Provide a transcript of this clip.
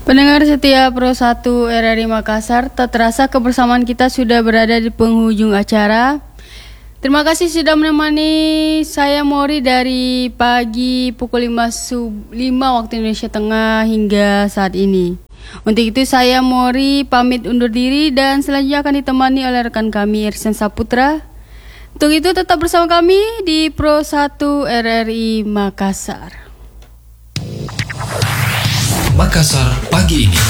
Pendengar setia Pro 1 RRI Makassar, tak terasa kebersamaan kita sudah berada di penghujung acara. Terima kasih sudah menemani saya Mori dari pagi pukul 5 waktu Indonesia Tengah hingga saat ini. Untuk itu saya Mori pamit undur diri dan selanjutnya akan ditemani oleh rekan kami Irsan Saputra. Untuk itu tetap bersama kami di Pro 1 RRI Makassar. Makassar pagi ini.